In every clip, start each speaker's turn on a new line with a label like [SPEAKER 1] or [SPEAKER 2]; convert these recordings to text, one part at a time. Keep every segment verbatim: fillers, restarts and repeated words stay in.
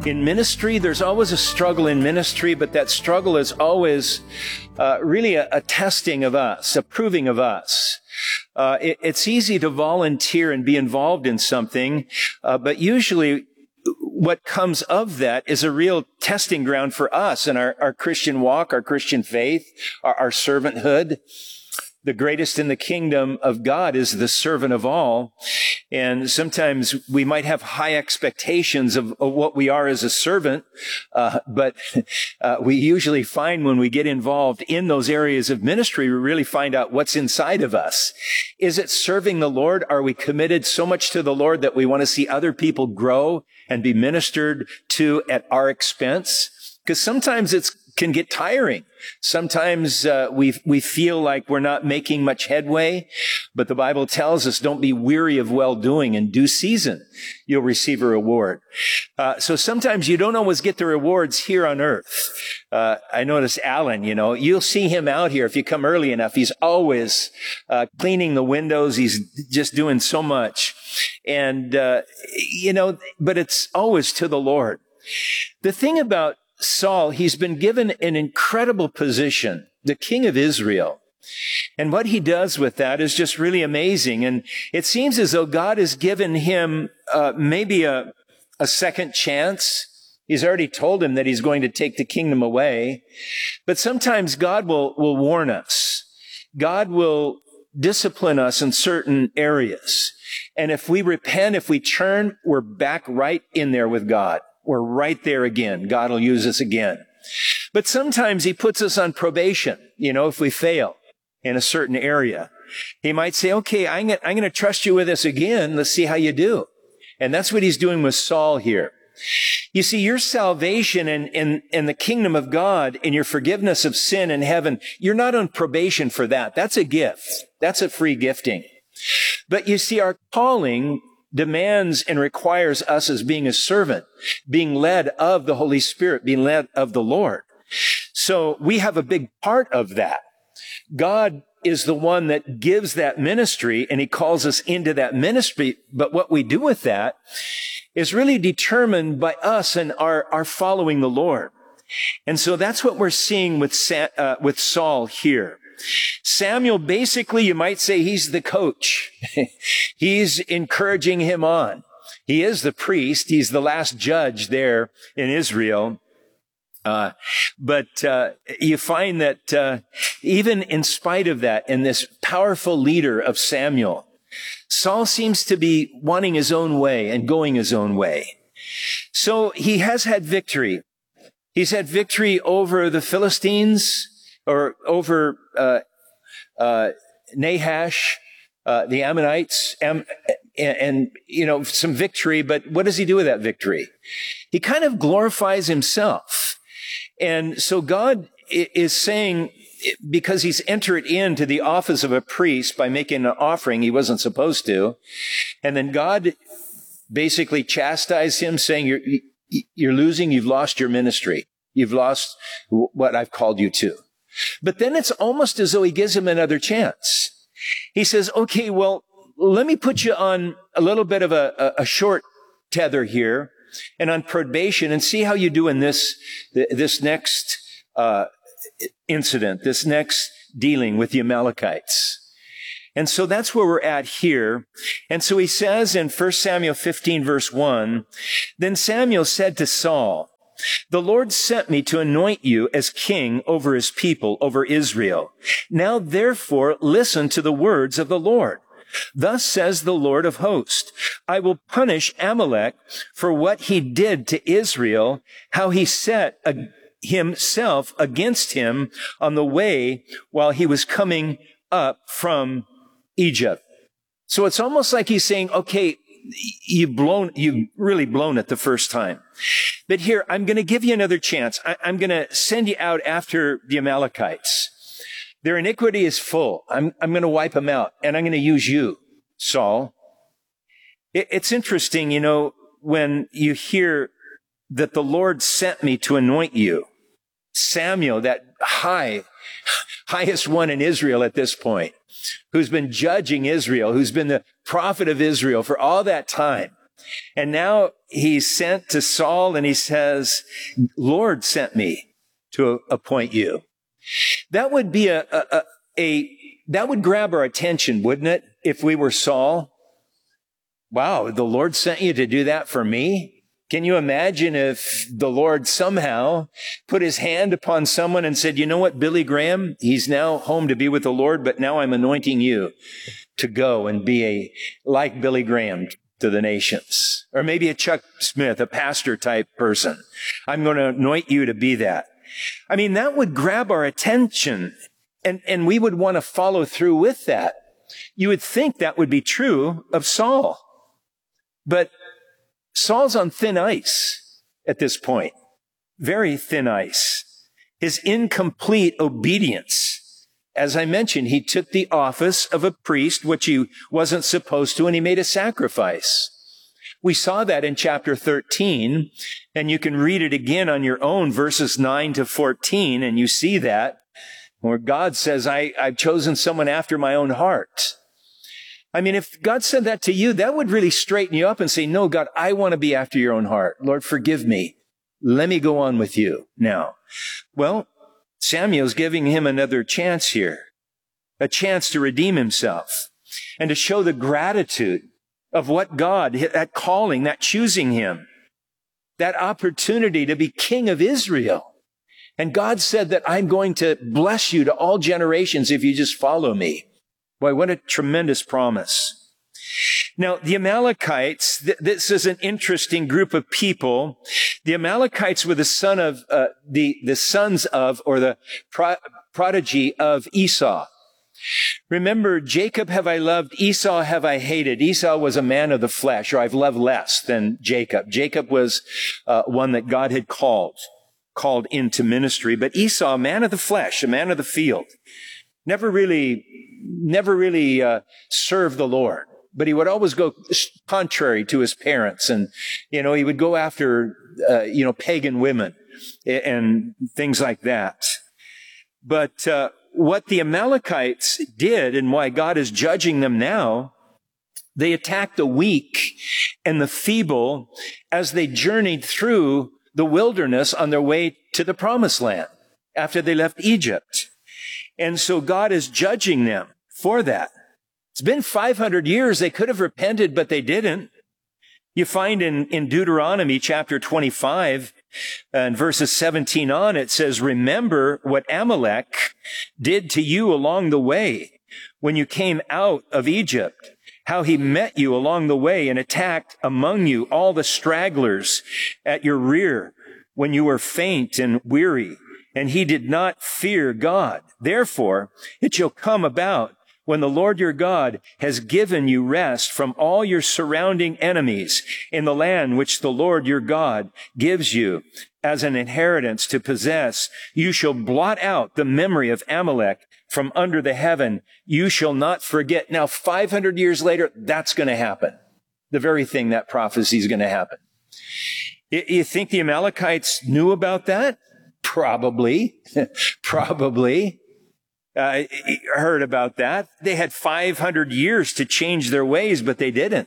[SPEAKER 1] In ministry, there's always a struggle in ministry, but that struggle is always uh, really a, a testing of us, a proving of us. Uh, it, it's easy to volunteer and be involved in something, uh, but usually what comes of that is a real testing ground for us in our, our Christian walk, our Christian faith, our, our servanthood. The greatest in the kingdom of God is the servant of all. And sometimes we might have high expectations of, of what we are as a servant, uh, but uh, we usually find when we get involved in those areas of ministry, we really find out what's inside of us. Is it serving the Lord? Are we committed so much to the Lord that we want to see other people grow and be ministered to at our expense? Because sometimes it's can get tiring. Sometimes uh, we we feel like we're not making much headway, but the Bible tells us, don't be weary of well-doing. In due season, you'll receive a reward. Uh, so sometimes you don't always get the rewards here on earth. Uh, I notice Alan, you know, you'll see him out here if you come early enough. He's always uh, cleaning the windows. He's just doing so much. And, uh, you know, but it's always to the Lord. The thing about Saul, he's been given an incredible position, the king of Israel. And what he does with that is just really amazing. And it seems as though God has given him uh, maybe a, a second chance. He's already told him that he's going to take the kingdom away. But sometimes God will, will warn us. God will discipline us in certain areas. And if we repent, if we turn, we're back right in there with God. We're right there again. God will use us again. But sometimes he puts us on probation. You know, if we fail in a certain area, he might say, okay, I'm going I'm to trust you with this again. Let's see how you do. And that's what he's doing with Saul here. You see, your salvation and, and, and the kingdom of God and your forgiveness of sin in heaven, you're not on probation for that. That's a gift. That's a free gifting. But you see, our calling demands and requires us as being a servant, being led of the Holy Spirit, being led of the Lord. So we have a big part of that. God is the one that gives that ministry, and he calls us into that ministry. But what we do with that is really determined by us and our, our following the Lord. And so that's what we're seeing with, Sa- uh, with Saul here. Samuel, basically, you might say he's the coach. He's encouraging him on. He is the priest. He's the last judge there in Israel. Uh, but uh, you find that uh, even in spite of that, and this powerful leader of Samuel, Saul seems to be wanting his own way and going his own way. So he has had victory. He's had victory over the Philistines, or over uh, uh, Nahash, uh, the Ammonites, Am- and, and, you know, some victory. But what does he do with that victory? He kind of glorifies himself. And so God is saying, because he's entered into the office of a priest by making an offering he wasn't supposed to, and then God basically chastised him, saying, you're, you're losing, you've lost your ministry. You've lost what I've called you to. But then it's almost as though he gives him another chance. He says, okay, well, let me put you on a little bit of a, a, a short tether here and on probation and see how you do in this, this next uh, incident, this next dealing with the Amalekites. And so that's where we're at here. And so he says in First Samuel fifteen, verse one, then Samuel said to Saul, the Lord sent me to anoint you as king over his people, over Israel. Now, therefore, listen to the words of the Lord. Thus says the Lord of hosts, I will punish Amalek for what he did to Israel, how he set a, himself against him on the way while he was coming up from Egypt. So it's almost like he's saying, okay, you've blown, you've really blown it the first time. But here, I'm going to give you another chance. I, I'm going to send you out after the Amalekites. Their iniquity is full. I'm, I'm going to wipe them out, and I'm going to use you, Saul. It, it's interesting, you know, when you hear that the Lord sent me to anoint you. Samuel, that high, highest one in Israel at this point, who's been judging Israel, who's been the prophet of Israel for all that time. And now he's sent to Saul and he says, Lord sent me to appoint you. That would be a, a, a, that would grab our attention, wouldn't it? If we were Saul. Wow, the Lord sent you to do that for me? Can you imagine if the Lord somehow put his hand upon someone and said, you know what, Billy Graham, he's now home to be with the Lord, but now I'm anointing you to go and be a, like Billy Graham to the nations. Or maybe a Chuck Smith, a pastor type person. I'm going to anoint you to be that. I mean, that would grab our attention and, and we would want to follow through with that. You would think that would be true of Saul. But Saul's on thin ice at this point. Very thin ice. His incomplete obedience. As I mentioned, he took the office of a priest, which he wasn't supposed to, and he made a sacrifice. We saw that in chapter thirteen, and you can read it again on your own, verses nine to fourteen, and you see that, where God says, I, I've chosen someone after my own heart. I mean, if God said that to you, that would really straighten you up and say, no, God, I want to be after your own heart. Lord, forgive me. Let me go on with you now. Well, Samuel's giving him another chance here, a chance to redeem himself and to show the gratitude of what God, that calling, that choosing him, that opportunity to be king of Israel. And God said that I'm going to bless you to all generations if you just follow me. Boy, what a tremendous promise. Now, the Amalekites, th- this is an interesting group of people. The Amalekites were the son of, uh, the, the sons of, or the pro- prodigy of Esau. Remember, Jacob have I loved, Esau have I hated. Esau was a man of the flesh, or I've loved less than Jacob. Jacob was uh, one that God had called, called into ministry. But Esau, a man of the flesh, a man of the field, never really never really uh, served the Lord, but he would always go contrary to his parents. And, you know, he would go after, uh, you know, pagan women and things like that. But uh, what the Amalekites did and why God is judging them now, they attacked the weak and the feeble as they journeyed through the wilderness on their way to the promised land after they left Egypt. And so God is judging them for that. It's been five hundred years. They could have repented, but they didn't. You find in, in Deuteronomy chapter twenty-five and verses seventeen on, it says, remember what Amalek did to you along the way when you came out of Egypt, how he met you along the way and attacked among you all the stragglers at your rear when you were faint and weary. And he did not fear God. Therefore, it shall come about when the Lord your God has given you rest from all your surrounding enemies in the land which the Lord your God gives you as an inheritance to possess, you shall blot out the memory of Amalek from under the heaven. You shall not forget. Now, five hundred years later, that's going to happen. The very thing, that prophecy is going to happen. You think the Amalekites knew about that? Probably, probably, uh, heard about that. They had five hundred years to change their ways, but they didn't.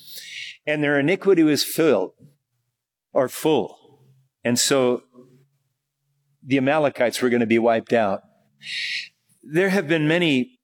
[SPEAKER 1] And their iniquity was filled, or full. And so the Amalekites were going to be wiped out. There have been many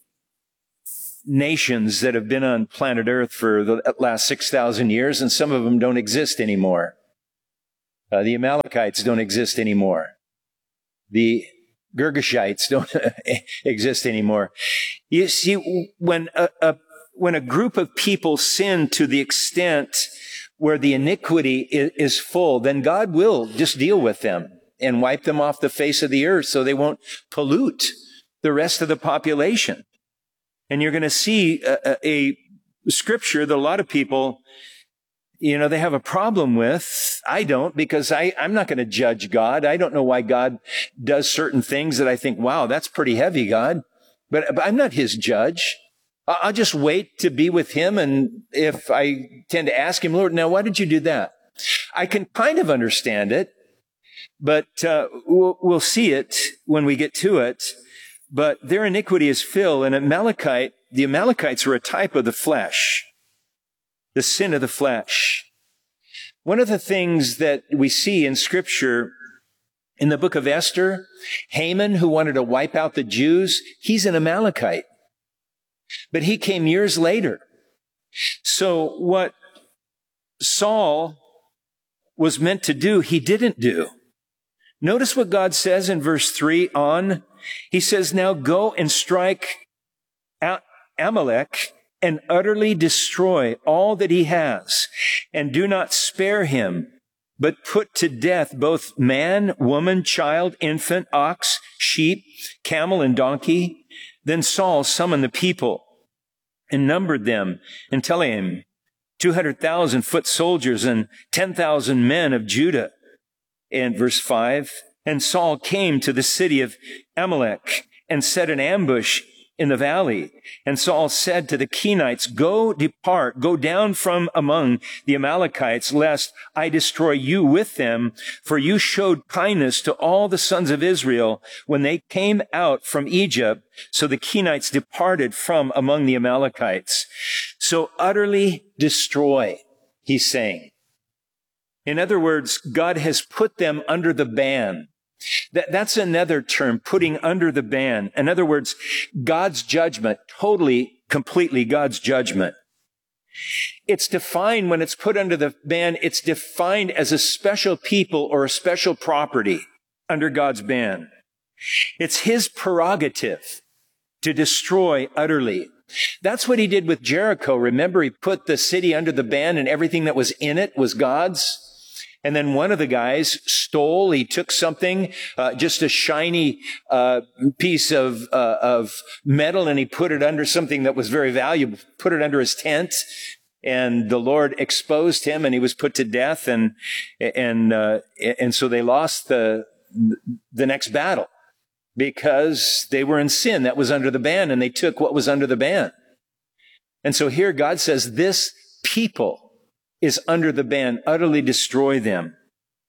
[SPEAKER 1] nations that have been on planet Earth for the last six thousand years, and some of them don't exist anymore. Uh, the Amalekites don't exist anymore. The Girgashites don't exist anymore. You see, when a, a, when a group of people sin to the extent where the iniquity is, is full, then God will just deal with them and wipe them off the face of the earth so they won't pollute the rest of the population. And you're going to see a, a, a scripture that a lot of people, you know, they have a problem with. I don't, because I, I'm not going to judge God. I don't know why God does certain things that I think, wow, that's pretty heavy, God. But, but I'm not his judge. I'll just wait to be with him. And if I tend to ask him, Lord, now why did you do that? I can kind of understand it, but uh, we'll, we'll see it when we get to it. But their iniquity is filled, and Amalekite, the Amalekites were a type of the flesh. The sin of the flesh. One of the things that we see in Scripture, in the book of Esther, Haman, who wanted to wipe out the Jews, he's an Amalekite. But he came years later. So what Saul was meant to do, he didn't do. Notice what God says in verse three on. He says, now go and strike Amalek and utterly destroy all that he has, and do not spare him, but put to death both man, woman, child, infant, ox, sheep, camel, and donkey. Then Saul summoned the people and numbered them in Telaim, two hundred thousand foot soldiers and ten thousand men of Judah. And verse five, and Saul came to the city of Amalek and set an ambush in the valley. And Saul said to the Kenites, go depart, go down from among the Amalekites, lest I destroy you with them. For you showed kindness to all the sons of Israel when they came out from Egypt. So the Kenites departed from among the Amalekites. So utterly destroy, he's saying. In other words, God has put them under the ban. That, that's another term, putting under the ban. In other words, God's judgment, totally, completely God's judgment. It's defined when it's put under the ban, it's defined as a special people or a special property under God's ban. It's his prerogative to destroy utterly. That's what he did with Jericho. Remember, he put the city under the ban and everything that was in it was God's. And then one of the guys stole, he took something, uh, just a shiny uh, piece of, uh, of metal, and he put it under something that was very valuable, put it under his tent. And the Lord exposed him, and he was put to death. And, and, uh, and so they lost the, the next battle because they were in sin. That was under the ban, and they took what was under the ban. And so here God says, this people is under the ban, utterly destroy them.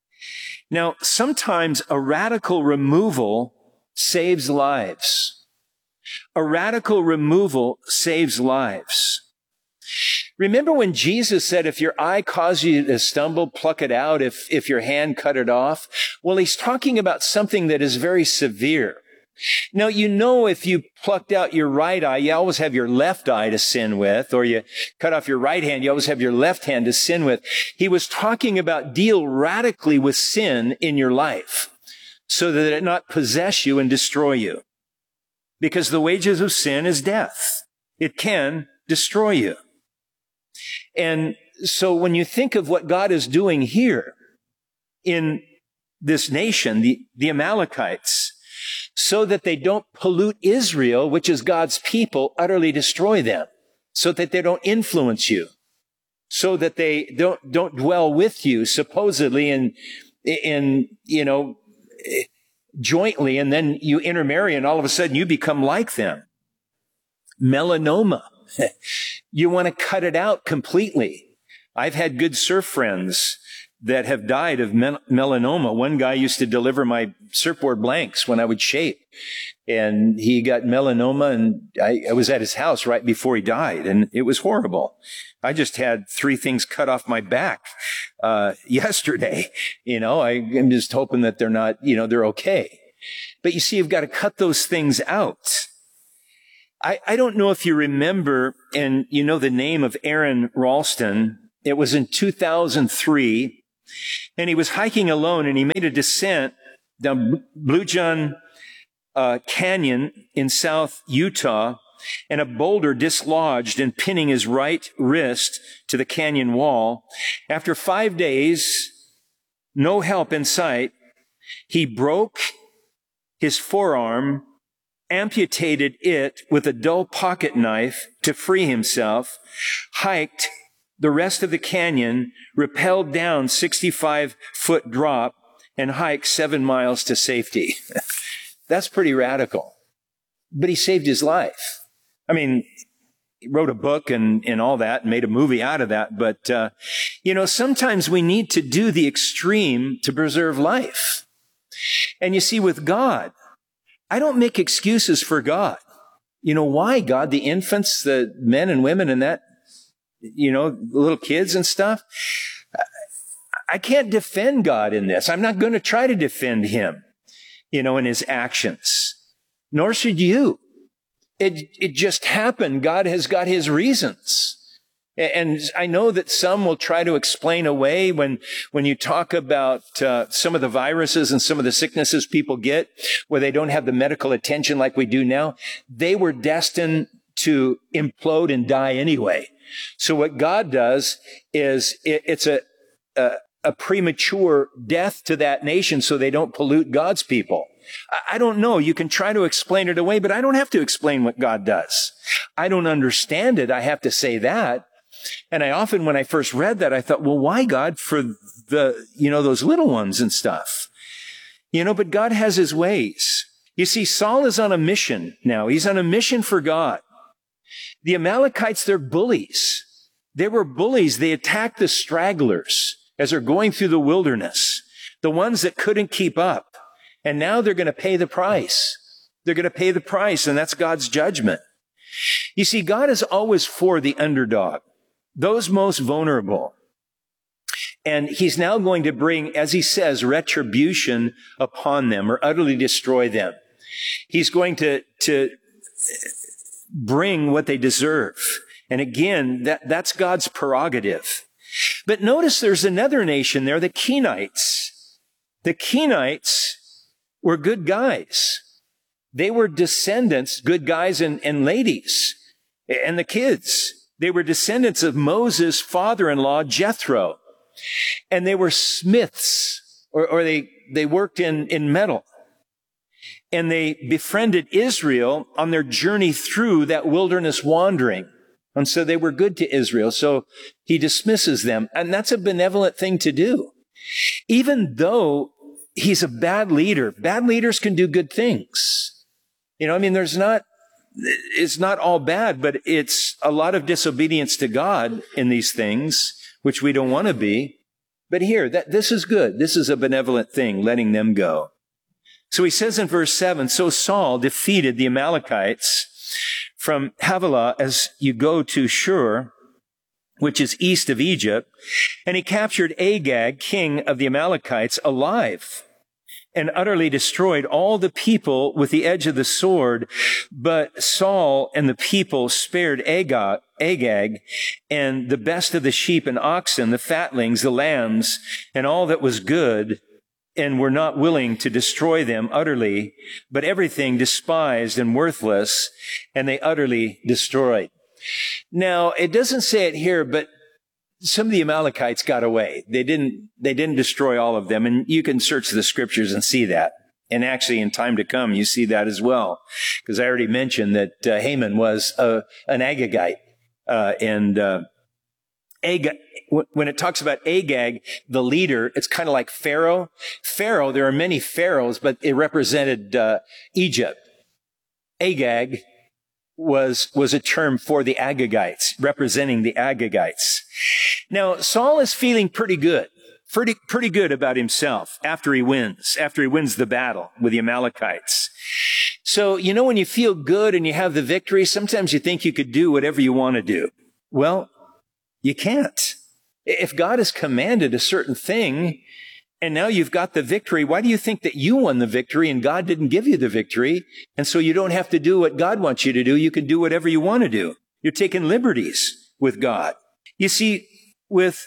[SPEAKER 1] Now, sometimes a radical removal saves lives. A radical removal saves lives. Remember when Jesus said, if your eye causes you to stumble, pluck it out. If, if your hand, cut it off. Well, he's talking about something that is very severe. Now, you know, if you plucked out your right eye, you always have your left eye to sin with, or you cut off your right hand, you always have your left hand to sin with. He was talking about deal radically with sin in your life so that it not possess you and destroy you. Because the wages of sin is death. It can destroy you. And so when you think of what God is doing here in this nation, the, the Amalekites, so that they don't pollute Israel, which is God's people, utterly destroy them, so that they don't influence you, so that they don't, don't dwell with you, supposedly, in, in, you know, jointly, and then you intermarry, and all of a sudden you become like them. Melanoma. You want to cut it out completely. I've had good surf friends that have died of mel- melanoma. One guy used to deliver my surfboard blanks when I would shape. And he got melanoma, and I, I was at his house right before he died, and it was horrible. I just had three things cut off my back uh yesterday. You know, I, I'm just hoping that they're not, you know, they're okay. But you see, you've got to cut those things out. I, I don't know if you remember, and you know the name of Aron Ralston. It was in two thousand three. And he was hiking alone, and he made a descent down Blue John uh, Canyon in South Utah, and a boulder dislodged and pinning his right wrist to the canyon wall. After five days, no help in sight, he broke his forearm, amputated it with a dull pocket knife to free himself, hiked the rest of the canyon, rappelled down sixty-five foot drop, and hiked seven miles to safety. That's pretty radical. But he saved his life. I mean, he wrote a book and, and all that, and made a movie out of that. But, uh, you know, sometimes we need to do the extreme to preserve life. And you see, with God, I don't make excuses for God. You know why, God? The infants, the men and women and that, you know, little kids and stuff. I can't defend God in this. I'm not going to try to defend him, you know, in his actions. Nor should you. It, it just happened. God has got his reasons. And I know that some will try to explain away when, when you talk about uh, some of the viruses and some of the sicknesses people get where they don't have the medical attention like we do now. They were destined to implode and die anyway. So what God does is it, it's a, a, a premature death to that nation so they don't pollute God's people. I, I don't know. You can try to explain it away, but I don't have to explain what God does. I don't understand it. I have to say that. And I often, when I first read that, I thought, well, why, God, for the, you know, those little ones and stuff? You know, but God has his ways. You see, Saul is on a mission now. He's on a mission for God. The Amalekites, they're bullies. They were bullies. They attacked the stragglers as they're going through the wilderness, the ones that couldn't keep up. And now they're going to pay the price. They're going to pay the price, and that's God's judgment. You see, God is always for the underdog, those most vulnerable. And he's now going to bring, as he says, retribution upon them or utterly destroy them. He's going to, to bring what they deserve. And again, that, that's God's prerogative. But notice there's another nation there, the Kenites. The Kenites were good guys. They were descendants, good guys and, and ladies, and the kids. They were descendants of Moses' father-in-law, Jethro. And they were smiths, or, or they, they worked in, in metal. And they befriended Israel on their journey through that wilderness wandering. And so they were good to Israel. So he dismisses them. And that's a benevolent thing to do. Even though he's a bad leader, bad leaders can do good things. You know, I mean, there's not, it's not all bad, but it's a lot of disobedience to God in these things, which we don't want to be. But here, that this is good. This is a benevolent thing, letting them go. So he says in verse seven, so Saul defeated the Amalekites from Havilah as you go to Shur, which is east of Egypt, and he captured Agag, king of the Amalekites, alive, and utterly destroyed all the people with the edge of the sword. But Saul and the people spared Agag, Agag, and the best of the sheep and oxen, the fatlings, the lambs, and all that was good, and were not willing to destroy them utterly, but everything despised and worthless, and they utterly destroyed. Now, it doesn't say it here, but some of the Amalekites got away. They didn't, they didn't destroy all of them. And you can search the scriptures and see that. And actually, in time to come, you see that as well. Because I already mentioned that uh, Haman was uh, an Agagite. Uh, and uh, Agag, when it talks about Agag, the leader, it's kind of like Pharaoh. Pharaoh, there are many pharaohs, but it represented uh, Egypt. Agag was, was a term for the Agagites, representing the Agagites. Now, Saul is feeling pretty good, pretty, pretty good about himself after he wins, after he wins the battle with the Amalekites. So, you know, when you feel good and you have the victory, sometimes you think you could do whatever you want to do. Well, you can't. If God has commanded a certain thing, and now you've got the victory, why do you think that you won the victory and God didn't give you the victory? And so you don't have to do what God wants you to do. You can do whatever you want to do. You're taking liberties with God. You see, with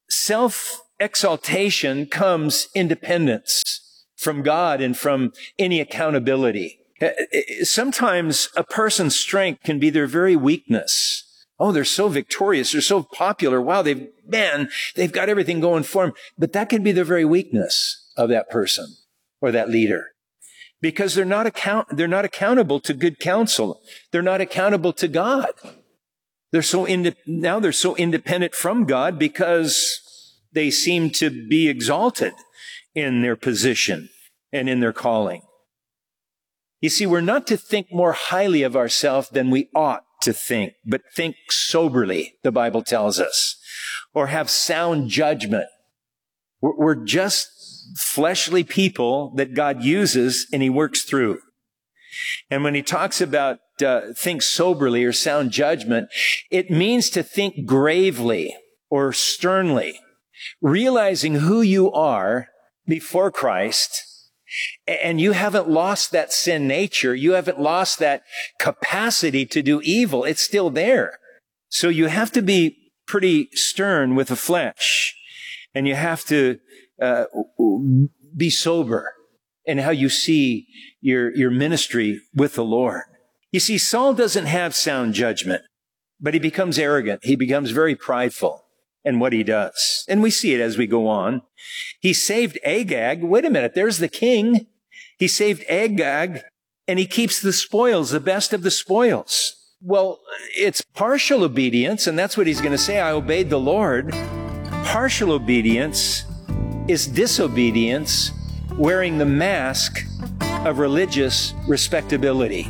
[SPEAKER 1] self-exaltation comes independence from God and from any accountability. Sometimes a person's strength can be their very weakness. Oh, they're so victorious. They're so popular. Wow, they've, man, they've got everything going for them. But that can be the very weakness of that person or that leader. Because they're not account, they're not accountable to good counsel. They're not accountable to God. They're so inde- now they're so independent from God because they seem to be exalted in their position and in their calling. You see, we're not to think more highly of ourselves than we ought to think, but think soberly, the Bible tells us, or have sound judgment. We're just fleshly people that God uses and he works through. And when he talks about uh, think soberly or sound judgment, it means to think gravely or sternly. realizing who you are before Christ, and you haven't lost that sin nature. You haven't lost that capacity to do evil. It's still there. So you have to be pretty stern with the flesh, and you have to uh, be sober in how you see your, your ministry with the Lord. You see, Saul doesn't have sound judgment, but he becomes arrogant. He becomes very prideful in what he does. And we see it as we go on. He saved Agag. Wait a minute, there's the king. He saved Agag, and he keeps the spoils, the best of the spoils. Well, it's partial obedience, and that's what he's going to say. I obeyed the Lord. Partial obedience is disobedience, wearing the mask of religious respectability.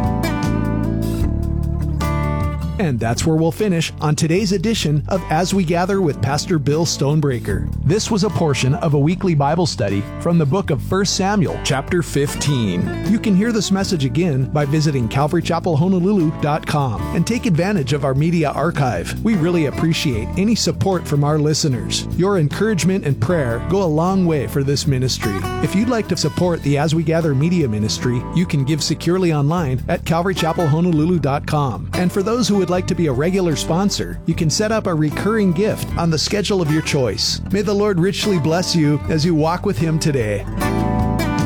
[SPEAKER 2] And that's where we'll finish on today's edition of As We Gather with Pastor Bill Stonebreaker. This was a portion of a weekly Bible study from the book of First Samuel, chapter fifteen. You can hear this message again by visiting calvary chapel honolulu dot com and take advantage of our media archive. We really appreciate any support from our listeners. Your encouragement and prayer go a long way for this ministry. If you'd like to support the As We Gather media ministry, you can give securely online at calvary chapel honolulu dot com. And for those who would like to be a regular sponsor, you can set up a recurring gift on the schedule of your choice. May the Lord richly bless you as you walk with Him today.